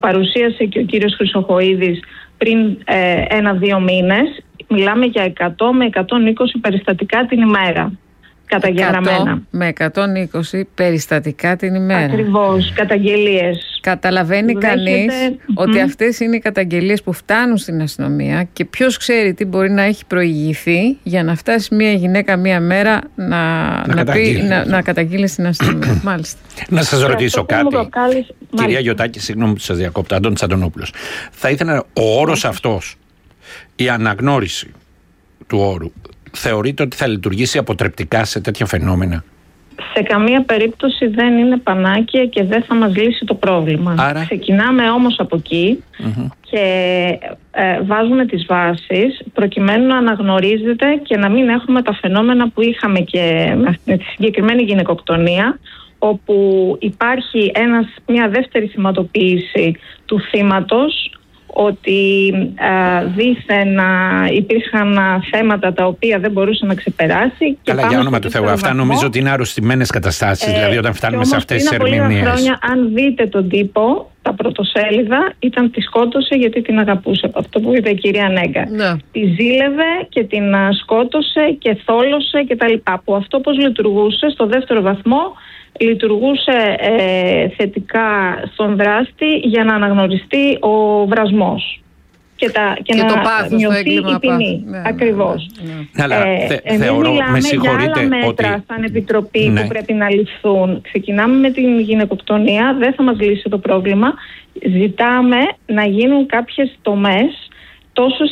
παρουσίασε και ο κύριος Χρυσοχοΐδης πριν 1-2 μήνες, μιλάμε για 100 με 120 περιστατικά την ημέρα. Καταγεγραμμένα. 100 με 120 περιστατικά την ημέρα. Ακριβώς, καταγγελίες. Καταλαβαίνει κανείς ότι αυτές είναι οι καταγγελίες που φτάνουν στην αστυνομία και ποιος ξέρει τι μπορεί να έχει προηγηθεί για να φτάσει μια γυναίκα μια μέρα να καταγγείλει στην αστυνομία. Μάλιστα. Να σας ρωτήσω κάτι. Κυρία Γιωτάκη, συγγνώμη που σας διακόπτω, Αντώνης Αντωνόπουλος. Θα ήθελα ο όρος αυτός, η αναγνώριση του όρου, θεωρείτε ότι θα λειτουργήσει αποτρεπτικά σε τέτοια φαινόμενα? Σε καμία περίπτωση δεν είναι πανάκια και δεν θα μας λύσει το πρόβλημα. Άρα... Ξεκινάμε όμως από εκεί και βάζουμε τις βάσεις προκειμένου να αναγνωρίζεται και να μην έχουμε τα φαινόμενα που είχαμε και με τη συγκεκριμένη γυναικοκτονία, όπου υπάρχει μια δεύτερη θυματοποίηση του θύματος, ότι δήθεν υπήρχαν θέματα τα οποία δεν μπορούσε να ξεπεράσει. Καλά, για όνομα του Θεού, αυτά νομίζω ότι είναι αρρωστημένες καταστάσεις, δηλαδή όταν φτάνουμε σε αυτές τις ερμηνείες. Πριν από λίγα χρόνια, αν δείτε τον τύπο, τα πρωτοσέλιδα ήταν τη σκότωσε γιατί την αγαπούσε. Αυτό που είπε η κυρία Νέγκα. Ναι. Τη ζήλευε και την σκότωσε και θόλωσε κτλ. Που αυτό πώς λειτουργούσε στο δεύτερο βαθμό, λειτουργούσε θετικά στον δράστη για να αναγνωριστεί ο βρασμός και να το πάθος, μειωθεί η ποινή. Ακριβώς. Θεωρώ, μιλάμε για άλλα μέτρα σαν Επιτροπή που πρέπει να ληφθούν. Ξεκινάμε με την γυναικοκτονία, δεν θα μας λύσει το πρόβλημα. Ζητάμε να γίνουν κάποιες τομές τόσο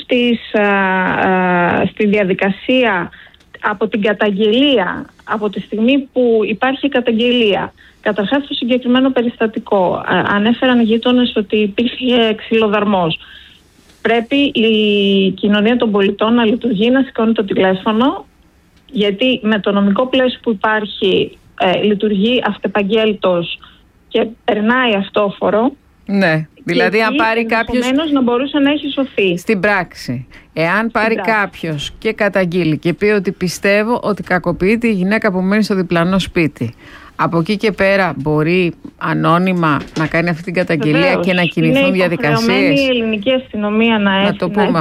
στη διαδικασία από την καταγγελία, από τη στιγμή που υπάρχει καταγγελία. Καταρχάς το συγκεκριμένο περιστατικό. Ανέφεραν οι γείτονες ότι υπήρχε ξυλοδαρμός. Πρέπει η κοινωνία των πολιτών να λειτουργεί, να σηκώνει το τηλέφωνο, γιατί με το νομικό πλαίσιο που υπάρχει λειτουργεί αυτεπαγγέλτος και περνάει αυτόφορο. Ναι, δηλαδή αν πάρει κάποιος, να μπορούσε να έχει σωθεί. Στην πράξη, εάν πάρει κάποιος και καταγγείλει και πει ότι πιστεύω ότι κακοποιείται η γυναίκα που μένει στο διπλανό σπίτι, από εκεί και πέρα μπορεί ανώνυμα να κάνει αυτή την καταγγελία. Βεβαίως, και να κινηθούν διαδικασίες. Είναι υποχρεωμένη η ελληνική αστυνομία να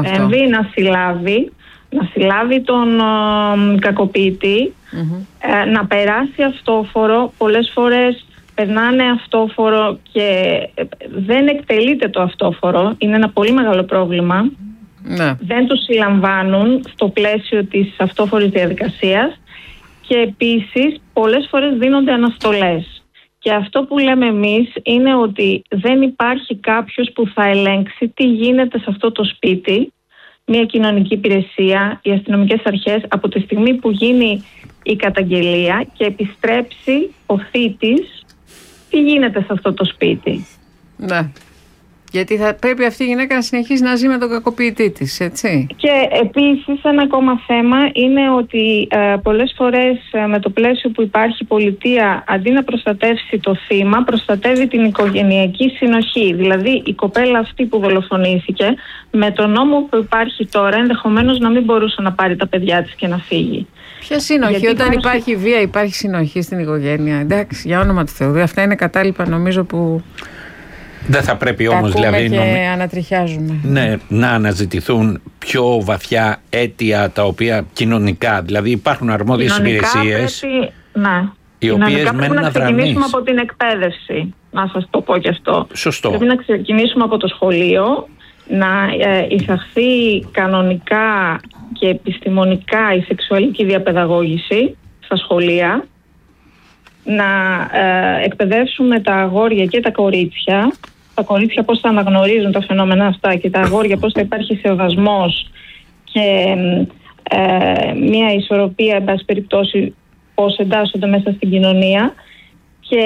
συλλάβει τον κακοποιητή, να περάσει αυτόφορο. Πολλές φορές περνάνε αυτόφορο και δεν εκτελείται το αυτόφορο. Είναι ένα πολύ μεγάλο πρόβλημα. Ναι. Δεν τους συλλαμβάνουν στο πλαίσιο της αυτόφορης διαδικασίας και επίσης πολλές φορές δίνονται αναστολές. Και αυτό που λέμε εμείς είναι ότι δεν υπάρχει κάποιος που θα ελέγξει τι γίνεται σε αυτό το σπίτι, μια κοινωνική υπηρεσία, οι αστυνομικές αρχές, από τη στιγμή που γίνει η καταγγελία και επιστρέψει ο θήτης, τι γίνεται σε αυτό το σπίτι. Ναι. Γιατί θα πρέπει αυτή η γυναίκα να συνεχίσει να ζει με τον κακοποιητή της, έτσι. Και επίσης ένα ακόμα θέμα είναι ότι πολλές φορές με το πλαίσιο που υπάρχει η πολιτεία, αντί να προστατεύσει το θύμα, προστατεύει την οικογενειακή συνοχή. Δηλαδή η κοπέλα αυτή που δολοφονήθηκε, με τον νόμο που υπάρχει τώρα, ενδεχομένως να μην μπορούσε να πάρει τα παιδιά της και να φύγει. Ποια συνοχή? Γιατί όταν υπάρχει βία υπάρχει συνοχή στην οικογένεια. Εντάξει, για όνομα του Θεού. Αυτά είναι κατάλοιπα νομίζω που... Δεν θα πρέπει όμως δηλαδή ανατριχιάζουμε. Ναι, να αναζητηθούν πιο βαθιά αίτια τα οποία κοινωνικά, δηλαδή υπάρχουν αρμόδιες υπηρεσίες οι οποίες μένουν αδρανείς. Να ξεκινήσουμε από την εκπαίδευση, να σας το πω και αυτό. Σωστό. Πρέπει να ξεκινήσουμε από το σχολείο, να εισαχθεί κανονικά και επιστημονικά η σεξουαλική διαπαιδαγώγηση στα σχολεία, να εκπαιδεύσουμε τα αγόρια και τα κορίτσια. Τα κορίτσια πώς θα αναγνωρίζουν τα φαινόμενα αυτά και τα αγόρια πώς θα υπάρχει σεβασμός και μια ισορροπία, εν πάση περιπτώσει, πώς εντάσσονται μέσα στην κοινωνία. Και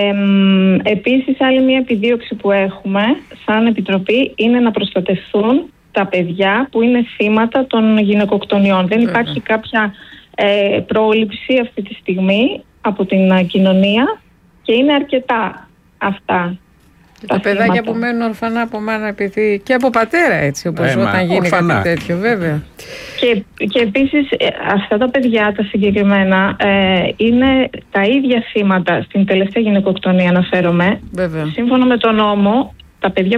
επίσης άλλη μια επιδίωξη που έχουμε σαν Επιτροπή είναι να προστατευτούν τα παιδιά που είναι θύματα των γυναικοκτονιών. Δεν υπάρχει κάποια πρόληψη αυτή τη στιγμή από την κοινωνία και είναι αρκετά αυτά. Τα παιδάκια που μένουν ορφανά από μάνα επειδή και από πατέρα, έτσι όπως όταν γίνει ορφανά. Κάτι τέτοιο, βέβαια. Και επίσης αυτά τα παιδιά τα συγκεκριμένα είναι τα ίδια θύματα στην τελευταία γυναικοκτονία, αναφέρομαι. Βέβαια. Σύμφωνα με τον νόμο τα παιδιά